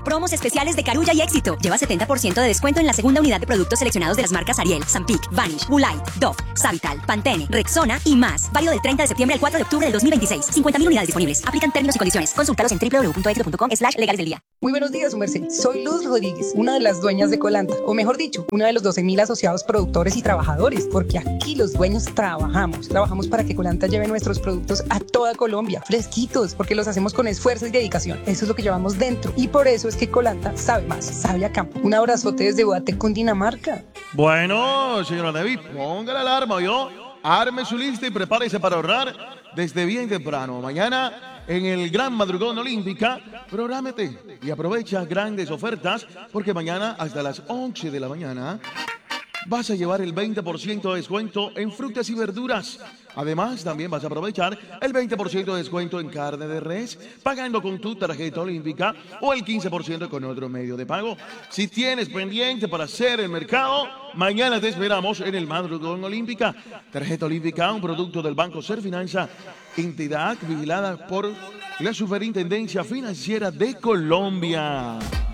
Promos especiales de Carulla y Éxito. Lleva 70% de descuento en la segunda unidad de productos seleccionados de las marcas Ariel, Zampic, Vanish, Woolite, Dove, Savital, Pantene, Rexona y más. Válido del 30 de septiembre al 4 de octubre del 2026. 50.000 unidades disponibles. Aplican términos y condiciones. Consúltalos en www.exito.com/legales del día. Muy buenos días, su merced. Soy Luz Rodríguez, una de las dueñas de Colanta, o mejor dicho, una de los 12.000 asociados productores y trabajadores, porque aquí los dueños trabajamos para que Colanta lleve nuestros productos a toda Colombia, fresquitos, porque los hacemos con esfuerzo y dedicación. Eso es lo que llevamos dentro, y por eso es que Colanta sabe más, sabe a campo. Un abrazote desde Boate, Cundinamarca. Bueno, señora David, ponga la alarma, ¿yo? Arme su lista y prepárese para ahorrar desde bien temprano. Mañana en el Gran Madrugón Olímpica, prográmete y aprovecha grandes ofertas porque mañana hasta las 11 de la mañana vas a llevar el 20% de descuento en frutas y verduras. Además, también vas a aprovechar el 20% de descuento en carne de res, pagando con tu tarjeta olímpica o el 15% con otro medio de pago. Si tienes pendiente para hacer el mercado, mañana te esperamos en el Madrugón Olímpica. Tarjeta olímpica, un producto del Banco Serfinanza, entidad vigilada por la Superintendencia Financiera de Colombia.